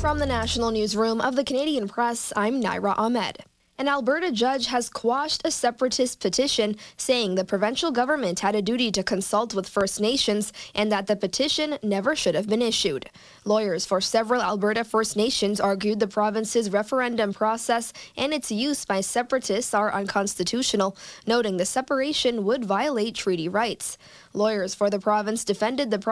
From the National Newsroom of the Canadian Press, I'm Naira Ahmed. An Alberta judge has quashed a separatist petition saying the provincial government had a duty to consult with First Nations and that the petition never should have been issued. Lawyers for several Alberta First Nations argued the province's referendum process and its use by separatists are unconstitutional, noting the separation would violate treaty rights. Lawyers for the province defended the